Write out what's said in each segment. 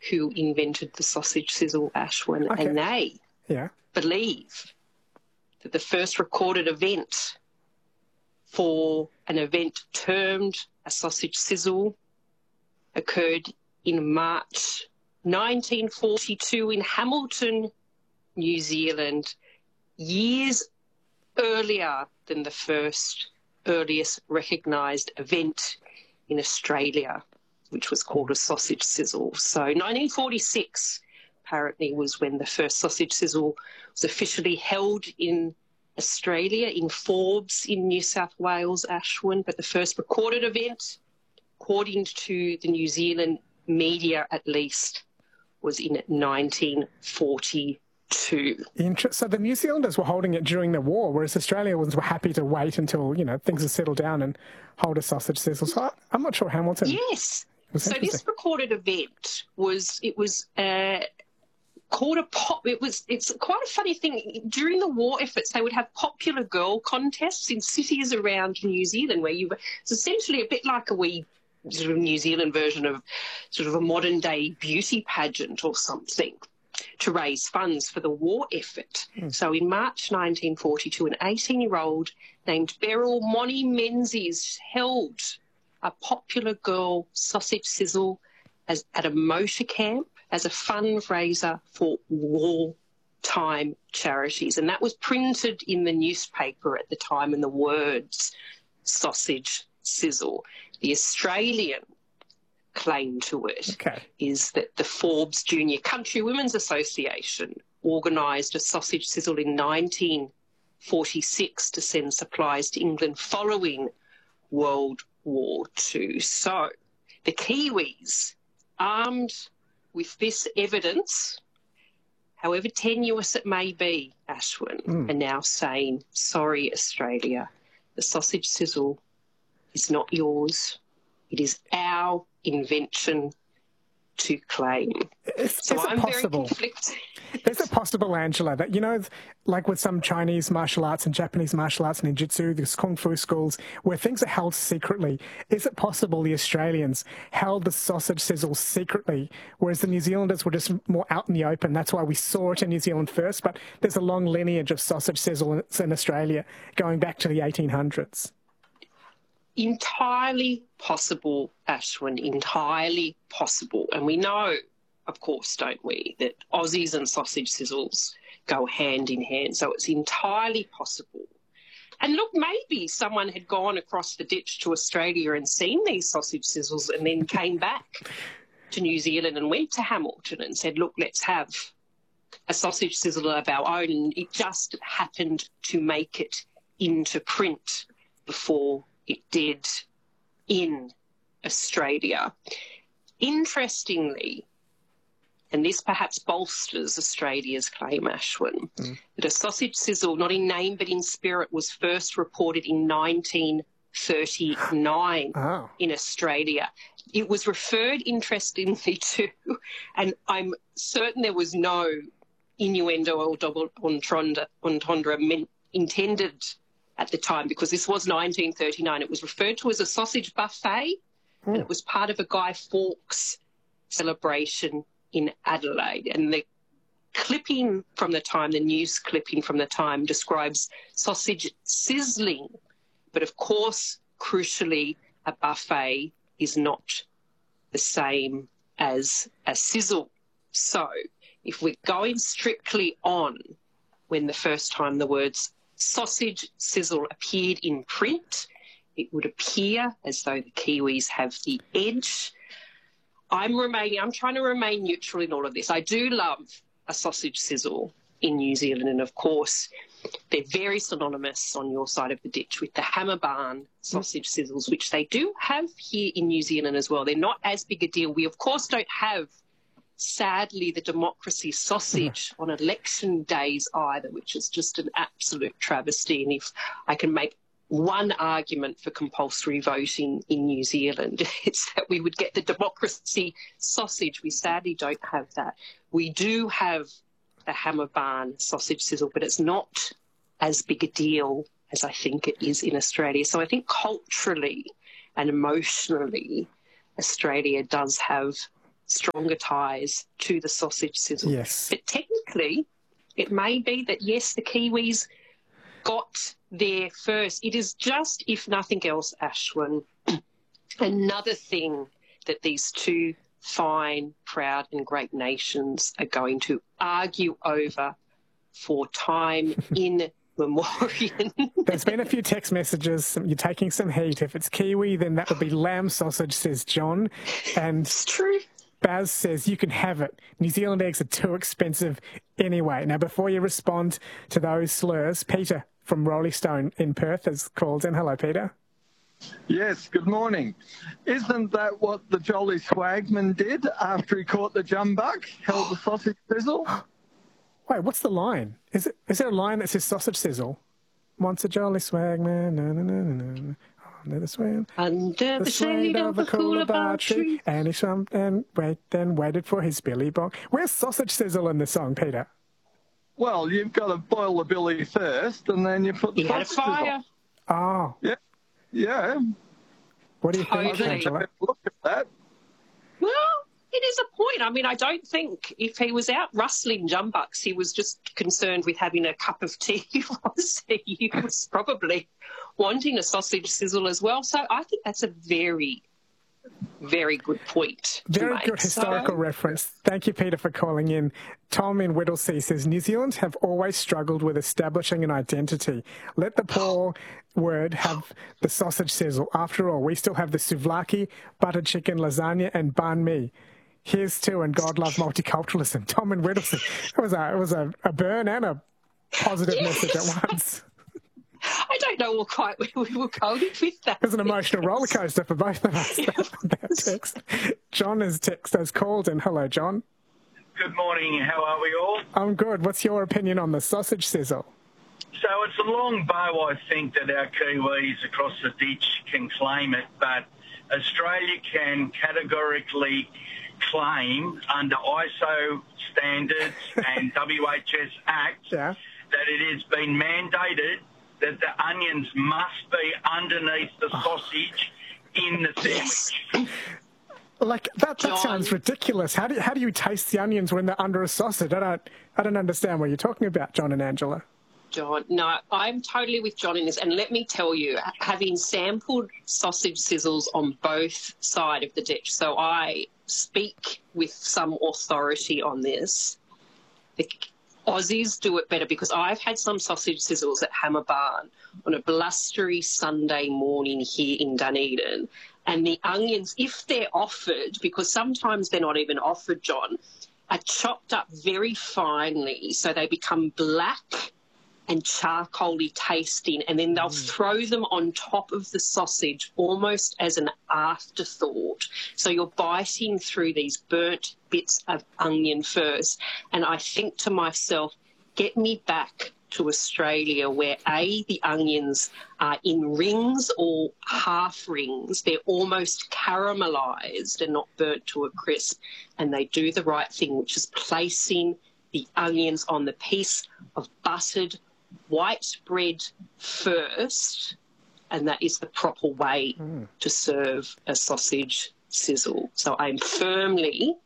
who invented the sausage sizzle, Ashwin, Okay. and they believe that the first recorded event for an event termed a sausage sizzle occurred in March 1942 in Hamilton, New Zealand, years earlier than the earliest recognised event in Australia, which was called a sausage sizzle. So 1946 apparently was when the first sausage sizzle was officially held in Australia, in Forbes in New South Wales, Ashwin. But the first recorded event, according to the New Zealand media at least, was in 1942. So the New Zealanders were holding it during the war, whereas Australians were happy to wait until, things had settled down and hold a sausage sizzle. So I'm not sure Hamilton. Yes. So this recorded event called a pop. It's quite a funny thing. During the war efforts, they would have popular girl contests in cities around New Zealand where it's essentially a bit like a wee sort of New Zealand version of sort of a modern day beauty pageant or something, to raise funds for the war effort. So in March 1942, an 18-year-old named Beryl Moni Menzies held a popular girl sausage sizzle at a motor camp as a fundraiser for wartime charities. And that was printed in the newspaper at the time in the words sausage sizzle. The Australian claim to it is that the Forbes Junior Country Women's Association organised a sausage sizzle in 1946 to send supplies to England following World War II. So the Kiwis, armed with this evidence, however tenuous it may be, Ashwin, are now saying, sorry, Australia, the sausage sizzle is not yours. It is our invention to claim. So I'm very conflicted. Is it possible, Angela, that, like with some Chinese martial arts and Japanese martial arts and ninjutsu, these kung fu schools, where things are held secretly, is it possible the Australians held the sausage sizzle secretly, whereas the New Zealanders were just more out in the open? That's why we saw it in New Zealand first, but there's a long lineage of sausage sizzles in Australia going back to the 1800s. Entirely possible, Ashwin, entirely possible. And we know, of course, don't we, that Aussies and sausage sizzles go hand in hand. So it's entirely possible. And look, maybe someone had gone across the ditch to Australia and seen these sausage sizzles and then came back to New Zealand and went to Hamilton and said, look, let's have a sausage sizzle of our own. And it just happened to make it into print before it did in Australia. Interestingly, and this perhaps bolsters Australia's claim, Ashwin, that a sausage sizzle, not in name but in spirit, was first reported in 1939 in Australia. It was referred, interestingly, to, and I'm certain there was no innuendo or double entendre intended at the time, because this was 1939. It was referred to as a sausage buffet, and it was part of a Guy Fawkes celebration in Adelaide. And the clipping from the time, the news clipping from the time, describes sausage sizzling. But of course, crucially, a buffet is not the same as a sizzle. So if we're going strictly on when the first time the words sausage sizzle appeared in print, it would appear as though the Kiwis have the edge. I'm trying to remain neutral in all of this. I do love a sausage sizzle in New Zealand, and of course they're very synonymous on your side of the ditch with the Hammer Barn sausage sizzles, which they do have here in New Zealand as well. They're not as big a deal. We of course don't have, sadly, the democracy sausage on election days either, which is just an absolute travesty. And if I can make one argument for compulsory voting in New Zealand, it's that we would get the democracy sausage. We sadly don't have that. We do have the Hammer Barn sausage sizzle, but it's not as big a deal as I think it is in Australia. So I think culturally and emotionally, Australia does have stronger ties to the sausage sizzle. Yes. But technically, it may be that, yes, the Kiwis got there first. It is just, if nothing else, Ashwin, another thing that these two fine, proud and great nations are going to argue over for time in memoriam. There's been a few text messages. You're taking some heat. If it's Kiwi, then that would be lamb sausage, says John. And It's true. Baz says you can have it. New Zealand eggs are too expensive anyway. Now, before you respond to those slurs, Peter from Rolling Stone in Perth has called in. Hello, Peter. Yes, good morning. Isn't that what the Jolly Swagman did after he caught the jumbuck, held the sausage sizzle? Wait, what's the line? Is there a line that says sausage sizzle? Once a jolly swagman, na na na na na. Under the swing, Under the shade of a coolabah tree. And he swam and waited for his billy bonk. Where's sausage sizzle in the song, Peter? Well, you've got to boil the billy first, and then you put the He had a sausage sizzle. fire. Oh, Yeah. what do you think, Totally. Angela? Look at that. Well, it is a point. I mean, I don't think if he was out rustling jumbucks, he was just concerned with having a cup of tea, was he? He was probably wanting a sausage sizzle as well. So I think that's a very, very good point to Very make. good historical So, reference. Thank you, Peter, for calling in. Tom in Whittlesea says, New Zealand have always struggled with establishing an identity. Let the poor word have the sausage sizzle. After all, we still have the souvlaki, butter chicken, lasagna, and banh mi. Here's to, and God love multiculturalism. Tom in Whittlesea. It was a burn and a positive message at once. I don't know quite where we were going with that. It was an emotional roller coaster for both of us. That text. John has called in. Hello, John. Good morning. How are we all? I'm good. What's your opinion on the sausage sizzle? So it's a long bow, I think, that our Kiwis across the ditch can claim it, but Australia can categorically claim under ISO standards and WHS Acts that it has been mandated that the onions must be underneath the sausage in the sandwich. Like that sounds ridiculous. How do you taste the onions when they're under a sausage? I don't understand what you're talking about, John and Angela. John, no, I'm totally with John in this. And let me tell you, having sampled sausage sizzles on both sides of the ditch, so I speak with some authority on this. The Aussies do it better because I've had some sausage sizzles at Hammer Barn on a blustery Sunday morning here in Dunedin. And the onions, if they're offered, because sometimes they're not even offered, John, are chopped up very finely so they become black and charcoaly tasting, and then they'll throw them on top of the sausage almost as an afterthought. So you're biting through these burnt bits of onion first. And I think to myself, get me back to Australia where, A, the onions are in rings or half rings. They're almost caramelised and not burnt to a crisp. And they do the right thing, which is placing the onions on the piece of buttered white bread first, and that is the proper way to serve a sausage sizzle. So I'm firmly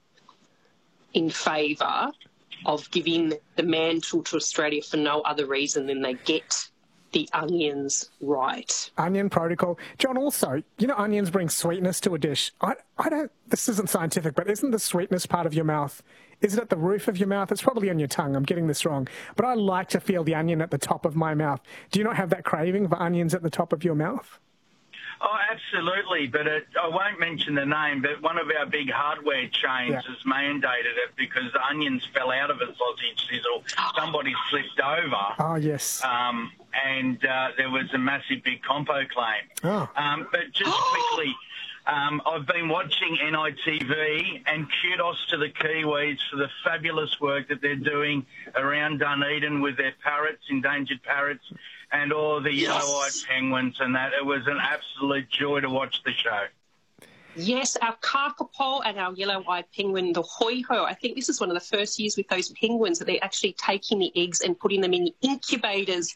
in favour of giving the mantle to Australia for no other reason than they get the onions right. Onion protocol. John, also, onions bring sweetness to a dish. I don't, this isn't scientific, but isn't the sweetness part of your mouth? Is it at the roof of your mouth? It's probably on your tongue. I'm getting this wrong. But I like to feel the onion at the top of my mouth. Do you not have that craving for onions at the top of your mouth? Oh, absolutely. But I won't mention the name, but one of our big hardware chains has mandated it because the onions fell out of a sausage sizzle. Somebody slipped over. Oh, yes. And there was a massive big compo claim. Oh. But just quickly, I've been watching NITV, and kudos to the Kiwis for the fabulous work that they're doing around Dunedin with their parrots, endangered parrots, and all the yellow-eyed penguins and that. It was an absolute joy to watch the show. Yes, our kakapo and our yellow-eyed penguin, the hoiho. I think this is one of the first years with those penguins that they're actually taking the eggs and putting them in the incubators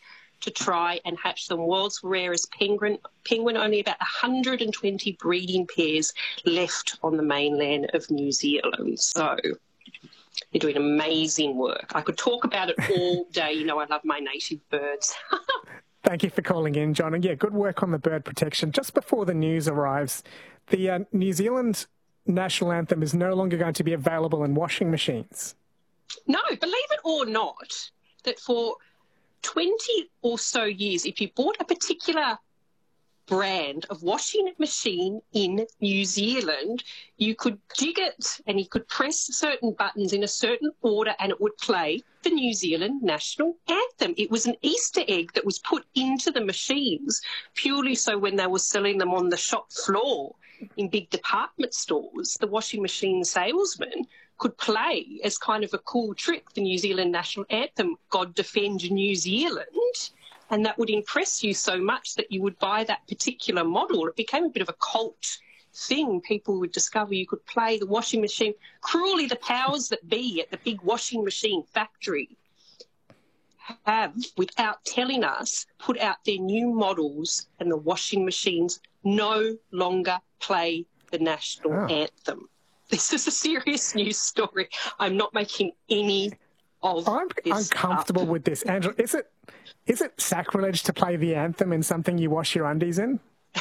to try and hatch them. World's rarest penguin, only about 120 breeding pairs left on the mainland of New Zealand. So you're doing amazing work. I could talk about it all day. You know, I love my native birds. Thank you for calling in, John. And yeah, good work on the bird protection. Just before the news arrives, the New Zealand national anthem is no longer going to be available in washing machines. No, believe it or not, that for 20 or so years, if you bought a particular brand of washing machine in New Zealand, you could jig it and you could press certain buttons in a certain order and it would play the New Zealand national anthem. It was an Easter egg that was put into the machines purely so when they were selling them on the shop floor in big department stores, the washing machine salesman could play as kind of a cool trick the New Zealand national anthem, God Defend New Zealand. And that would impress you so much that you would buy that particular model. It became a bit of a cult thing. People would discover you could play the washing machine. Cruelly, the powers that be at the big washing machine factory have, without telling us, put out their new models, and the washing machines no longer play the national anthem. This is a serious news story. I'm not making any of I'm this uncomfortable up. with this. Angela, is it sacrilege to play the anthem in something you wash your undies in?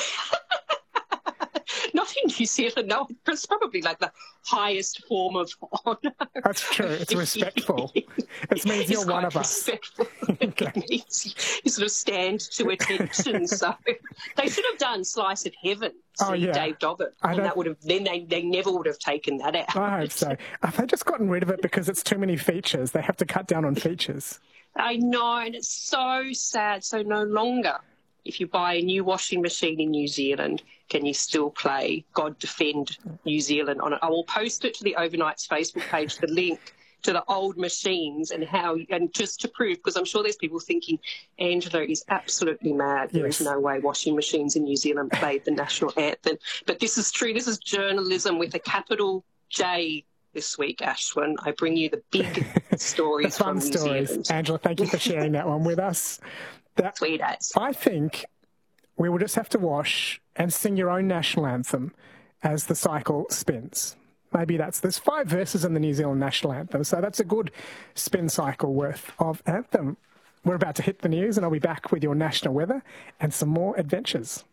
Not in New Zealand, no. It's probably like the highest form of honour. That's true. It's respectful. It means you're one of us. Respectful. Okay. It means you sort of stand to attention. So they should have done Slice of Heaven. Dave Dobbett. And that would have, then they never would have taken that out. I hope so. Have they just gotten rid of it because it's too many features? They have to cut down on features. I know, and it's so sad. So no longer, if you buy a new washing machine in New Zealand, can you still play God Defend New Zealand on it? I will post it to the Overnights Facebook page, the link to the old machines and just to prove, because I'm sure there's people thinking Angela is absolutely mad. There is no way washing machines in New Zealand played the national anthem. But this is true. This is journalism with a capital J. This week, Ashwin, I bring you the big stories the fun from New stories. Zealand. Angela, thank you for sharing that one with us. Sweet as. I think we will just have to wash and sing your own national anthem as the cycle spins. Maybe there's 5 verses in the New Zealand national anthem, so that's a good spin cycle worth of anthem. We're about to hit the news, and I'll be back with your national weather and some more adventures.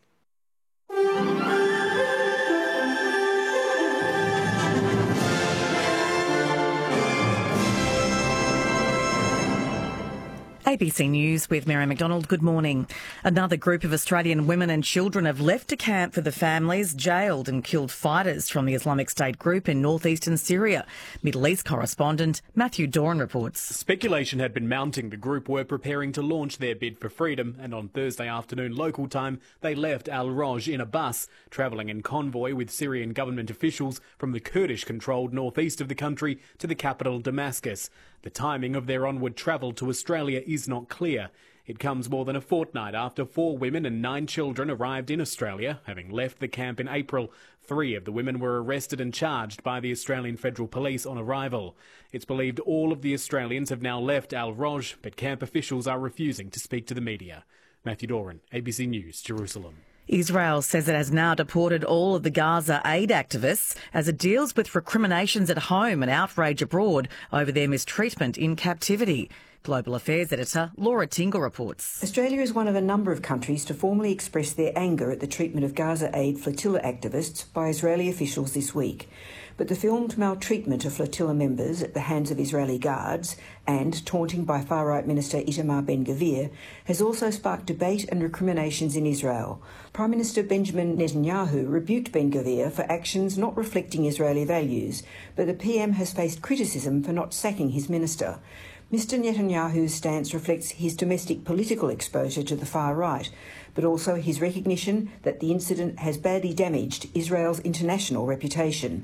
ABC News with Mary McDonald. Good morning. Another group of Australian women and children have left a camp for the families jailed and killed fighters from the Islamic State group in northeastern Syria. Middle East correspondent Matthew Doran reports. Speculation had been mounting the group were preparing to launch their bid for freedom, and on Thursday afternoon local time they left Al-Roj in a bus, travelling in convoy with Syrian government officials from the Kurdish-controlled northeast of the country to the capital Damascus. The timing of their onward travel to Australia is not clear. It comes more than a fortnight after 4 women and 9 children arrived in Australia, having left the camp in April. 3 of the women were arrested and charged by the Australian Federal Police on arrival. It's believed all of the Australians have now left Al-Roj, but camp officials are refusing to speak to the media. Matthew Doran, ABC News, Jerusalem. Israel says it has now deported all of the Gaza aid activists as it deals with recriminations at home and outrage abroad over their mistreatment in captivity. Global Affairs editor Laura Tingle reports. Australia is one of a number of countries to formally express their anger at the treatment of Gaza aid flotilla activists by Israeli officials this week. But the filmed maltreatment of flotilla members at the hands of Israeli guards and taunting by far-right Minister Itamar Ben-Gvir has also sparked debate and recriminations in Israel. Prime Minister Benjamin Netanyahu rebuked Ben-Gvir for actions not reflecting Israeli values, but the PM has faced criticism for not sacking his minister. Mr Netanyahu's stance reflects his domestic political exposure to the far right, but also his recognition that the incident has badly damaged Israel's international reputation.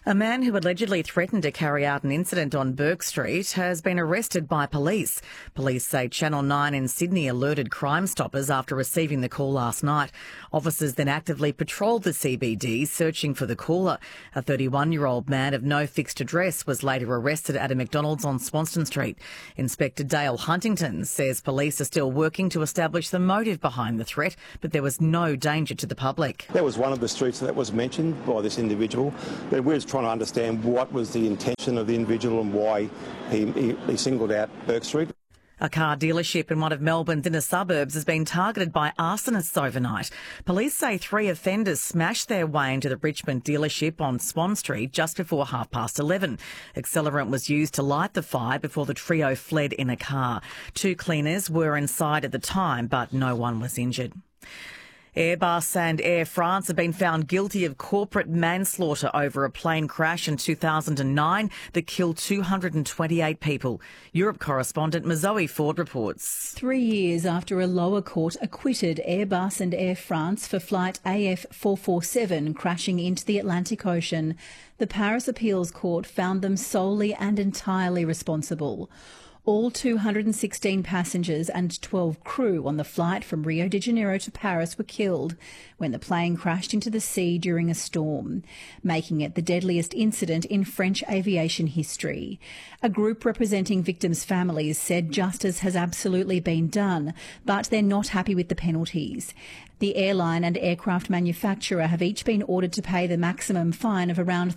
A man who allegedly threatened to carry out an incident on Bourke Street has been arrested by police. Police say Channel 9 in Sydney alerted Crime Stoppers after receiving the call last night. Officers then actively patrolled the CBD, searching for the caller. A 31-year-old man of no fixed address was later arrested at a McDonald's on Swanston Street. Inspector Dale Huntington says police are still working to establish the motive behind the threat, but there was no danger to the public. That was one of the streets that was mentioned by this individual. But we're trying to understand what was the intention of the individual and why he singled out Bourke Street. A car dealership in one of Melbourne's inner suburbs has been targeted by arsonists overnight. Police say 3 offenders smashed their way into the Richmond dealership on Swan Street just before 11:30. Accelerant was used to light the fire before the trio fled in a car. 2 cleaners were inside at the time, but no one was injured. Airbus and Air France have been found guilty of corporate manslaughter over a plane crash in 2009 that killed 228 people. Europe correspondent Mazoe Ford reports. 3 years after a lower court acquitted Airbus and Air France for flight AF447 crashing into the Atlantic Ocean, the Paris Appeals Court found them solely and entirely responsible. All 216 passengers and 12 crew on the flight from Rio de Janeiro to Paris were killed when the plane crashed into the sea during a storm, making it the deadliest incident in French aviation history. A group representing victims' families said justice has absolutely been done, but they're not happy with the penalties. The airline and aircraft manufacturer have each been ordered to pay the maximum fine of around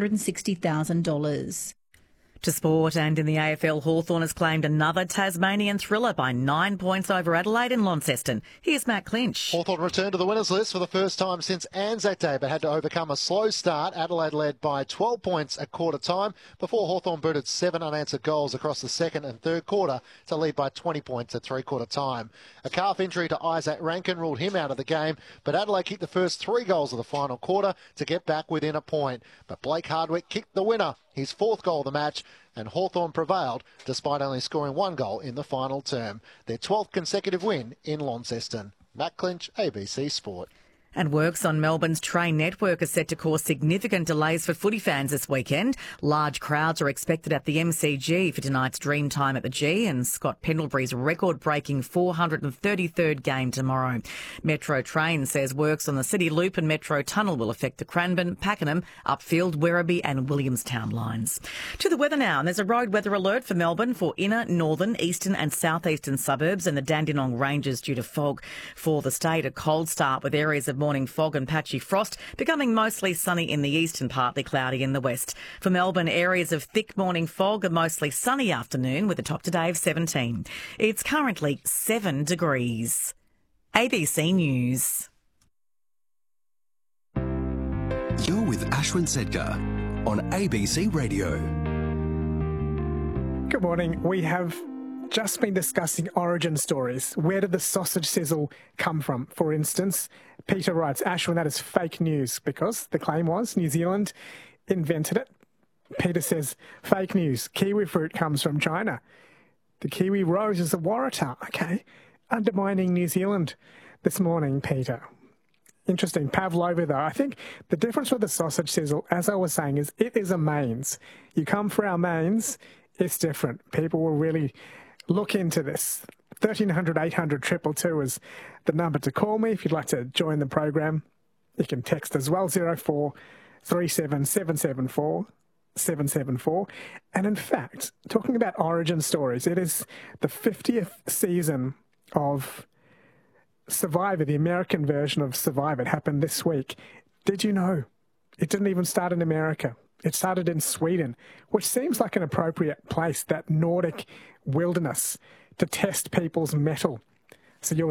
$360,000. To sport, and in the AFL, Hawthorn has claimed another Tasmanian thriller by 9 points over Adelaide in Launceston. Here's Matt Clinch. Hawthorn returned to the winners list for the first time since Anzac Day, but had to overcome a slow start. Adelaide led by 12 points at quarter time before Hawthorn booted 7 unanswered goals across the second and third quarter to lead by 20 points at three-quarter time. A calf injury to Isaac Rankin ruled him out of the game, but Adelaide kicked the first 3 goals of the final quarter to get back within a point. But Blake Hardwick kicked the winner, his 4th goal of the match, and Hawthorn prevailed despite only scoring 1 goal in the final term. Their 12th consecutive win in Launceston. Matt Clinch, ABC Sport. And works on Melbourne's train network are set to cause significant delays for footy fans this weekend. Large crowds are expected at the MCG for tonight's Dreamtime at the G and Scott Pendlebury's record-breaking 433rd game tomorrow. Metro Train says works on the City Loop and Metro Tunnel will affect the Cranbourne, Pakenham, Upfield, Werribee and Williamstown lines. To the weather now, and there's a road weather alert for Melbourne for inner, northern, eastern and southeastern suburbs and the Dandenong Ranges due to fog. For the state, a cold start with areas of morning fog and patchy frost, becoming mostly sunny in the east and partly cloudy in the west. For Melbourne, areas of thick morning fog and mostly sunny afternoon with a top today of 17. It's currently 7 degrees. ABC News. You're with Ashwin Sedgar on ABC Radio. Good morning. We have just been discussing origin stories. Where did the sausage sizzle come from? For instance, Peter writes, Ashwin, that is fake news, because the claim was New Zealand invented it. Peter says, fake news. Kiwi fruit comes from China. The kiwi rose is a waratah. Okay. Undermining New Zealand this morning, Peter. Interesting. Pavlova, though. I think the difference with the sausage sizzle, as I was saying, is it is a mains. You come for our mains, it's different. People will really look into this. 1300 800 222 is the number to call me if you'd like to join the program. You can text as well, 04 37 774 774. And in fact, talking about origin stories, it is the 50th season of Survivor, the American version of Survivor. It happened this week. Did you know it didn't even start in America? It started in Sweden, which seems like an appropriate place, that Nordic wilderness, to test people's mettle. So you're